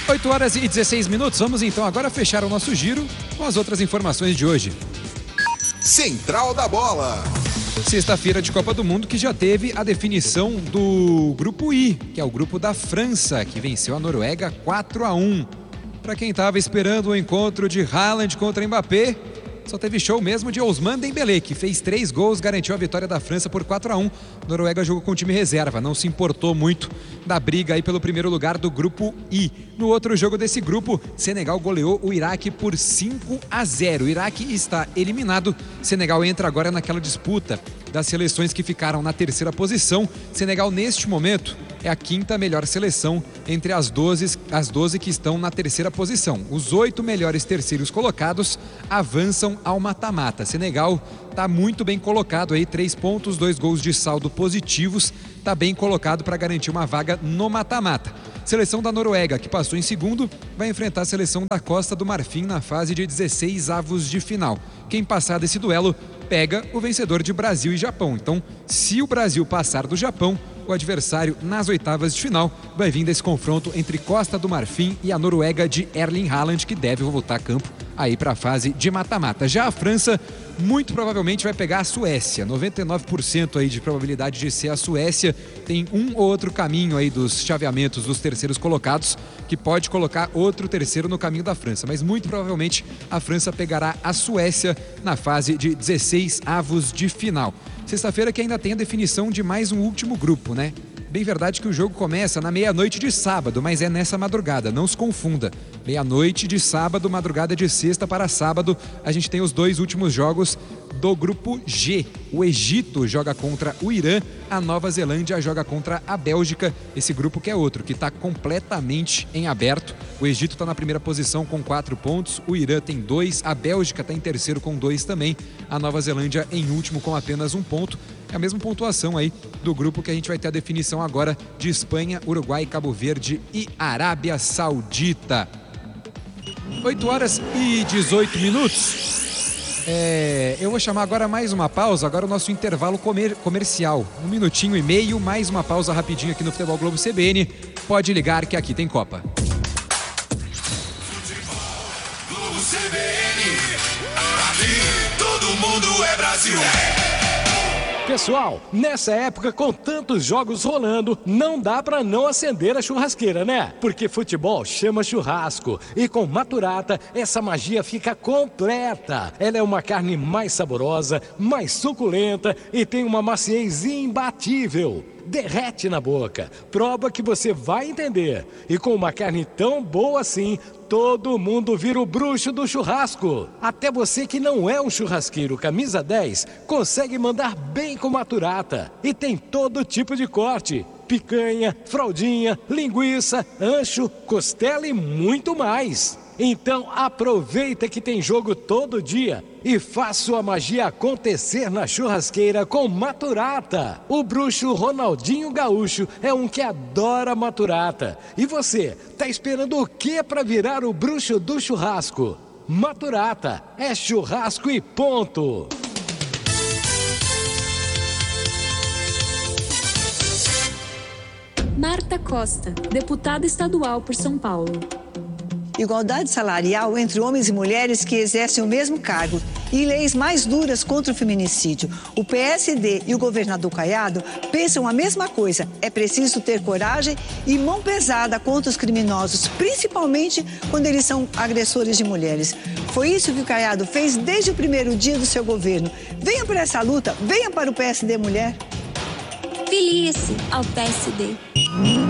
8h16. Vamos então agora fechar o nosso giro com as outras informações de hoje. Central da Bola. Sexta-feira de Copa do Mundo que já teve a definição do Grupo I, que é o grupo da França, que venceu a Noruega 4-1. Para quem estava esperando o encontro de Haaland contra Mbappé, só teve show mesmo de Ousmane Dembélé, que fez 3 gols, garantiu a vitória da França por 4-1. Noruega jogou com o time reserva, não se importou muito da briga aí pelo primeiro lugar do Grupo I. No outro jogo desse grupo, Senegal goleou o Iraque por 5-0. O Iraque está eliminado. Senegal entra agora naquela disputa das seleções que ficaram na terceira posição. Senegal, neste momento, é a 5ª melhor seleção entre as 12 que estão na terceira posição. Os 8 melhores terceiros colocados avançam ao mata-mata. Senegal está muito bem colocado aí, 3 pontos, 2 gols de saldo positivos, está bem colocado para garantir uma vaga no mata-mata. Seleção da Noruega, que passou em segundo, vai enfrentar a seleção da Costa do Marfim na fase de 16avos de final. Quem passar desse duelo pega o vencedor de Brasil e Japão. Então, se o Brasil passar do Japão, o adversário nas oitavas de final vai vir desse confronto entre Costa do Marfim e a Noruega de Erling Haaland, que deve voltar a campo aí para a fase de mata-mata. Já a França muito provavelmente vai pegar a Suécia, 99% aí de probabilidade de ser a Suécia. Tem um ou outro caminho aí dos chaveamentos dos terceiros colocados que pode colocar outro terceiro no caminho da França, mas muito provavelmente a França pegará a Suécia na fase de 16avos de final. Sexta-feira que ainda tem a definição de mais um último grupo, né? Bem verdade que o jogo começa na meia-noite de sábado, mas é nessa madrugada, não se confunda. Meia-noite de sábado, madrugada de sexta para sábado, a gente tem os 2 últimos jogos do grupo G. O Egito joga contra o Irã, a Nova Zelândia joga contra a Bélgica. Esse grupo que é outro, que está completamente em aberto. O Egito está na primeira posição com 4 pontos, o Irã tem 2, a Bélgica está em terceiro com 2 também, a Nova Zelândia em último com apenas 1 ponto. É a mesma pontuação aí do grupo que a gente vai ter a definição agora de Espanha, Uruguai, Cabo Verde e Arábia Saudita. 8h18. Eu vou chamar agora mais uma pausa, agora o nosso intervalo comercial. 1 minutinho e meio, mais uma pausa rapidinho aqui no Futebol Globo CBN. Pode ligar que aqui tem Copa. Globo CBN, aqui todo mundo é Brasil. Pessoal, nessa época com tantos jogos rolando, não dá pra não acender a churrasqueira, né? Porque futebol chama churrasco e com Maturata essa magia fica completa. Ela é uma carne mais saborosa, mais suculenta e tem uma maciez imbatível. Derrete na boca, prova que você vai entender. E com uma carne tão boa assim, todo mundo vira o bruxo do churrasco. Até você que não é um churrasqueiro camisa 10, consegue mandar bem com Maturata. E tem todo tipo de corte: picanha, fraldinha, linguiça, ancho, costela e muito mais. Então aproveita que tem jogo todo dia e faça sua magia acontecer na churrasqueira com Maturata. O bruxo Ronaldinho Gaúcho é um que adora Maturata. E você, tá esperando o que para virar o bruxo do churrasco? Maturata é churrasco e ponto. Marta Costa, deputada estadual por São Paulo. Igualdade salarial entre homens e mulheres que exercem o mesmo cargo e leis mais duras contra o feminicídio. O PSD e o governador Caiado pensam a mesma coisa. É preciso ter coragem e mão pesada contra os criminosos, principalmente quando eles são agressores de mulheres. Foi isso que o Caiado fez desde o primeiro dia do seu governo. Venha para essa luta, venha para o PSD Mulher. Filie-se ao PSD.